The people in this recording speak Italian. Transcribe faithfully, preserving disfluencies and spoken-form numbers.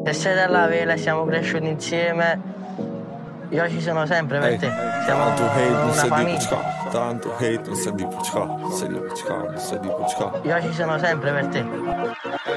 Se sei della vela e siamo cresciuti insieme, io ci sono sempre per Ey, te. Siamo tanto hate non una sei di famiglia. pucca, tanto hate non sei di pucca, sei di pucca, non sei di pucca. Io ci sono sempre per te.